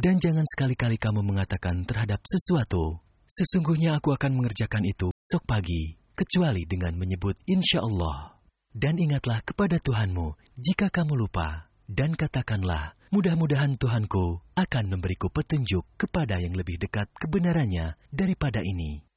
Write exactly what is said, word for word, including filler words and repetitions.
Dan jangan sekali-kali kamu mengatakan terhadap sesuatu, sesungguhnya aku akan mengerjakan itu esok pagi, kecuali dengan menyebut insya Allah. Dan ingatlah kepada Tuhanmu jika kamu lupa, dan katakanlah, mudah-mudahan Tuhanku akan memberiku petunjuk kepada yang lebih dekat kebenarannya daripada ini.